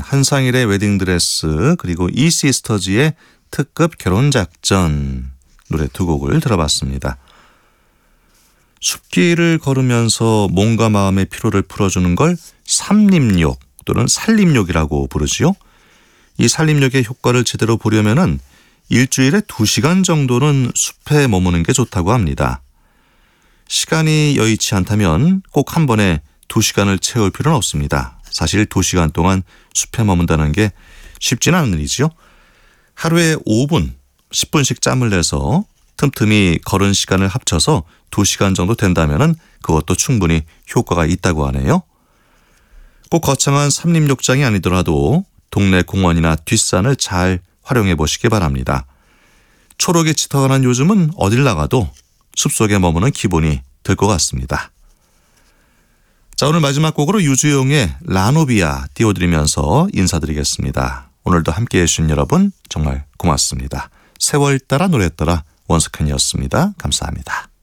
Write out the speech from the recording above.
한상일의 웨딩드레스 그리고 이시스터즈의 특급 결혼작전 노래 두 곡을 들어봤습니다. 숲길을 걸으면서 몸과 마음의 피로를 풀어주는 걸 삼림욕 또는 살림욕이라고 부르지요. 이 살림욕의 효과를 제대로 보려면은 일주일에 2시간 정도는 숲에 머무는 게 좋다고 합니다. 시간이 여의치 않다면 꼭 한 번에 2시간을 채울 필요는 없습니다. 사실 2시간 동안 숲에 머문다는 게 쉽지는 않은 일이지요. 하루에 5분, 10분씩 짬을 내서 틈틈이 걸은 시간을 합쳐서 2시간 정도 된다면 그것도 충분히 효과가 있다고 하네요. 꼭 거창한 삼림욕장이 아니더라도 동네 공원이나 뒷산을 잘 활용해 보시기 바랍니다. 초록에 짙어가는 요즘은 어딜 나가도 숲속에 머무는 기분이 들 것 같습니다. 자, 오늘 마지막 곡으로 유주용의 라노비아 띄워드리면서 인사드리겠습니다. 오늘도 함께해 주신 여러분 정말 고맙습니다. 세월 따라 노래 따라 원석현이었습니다. 감사합니다.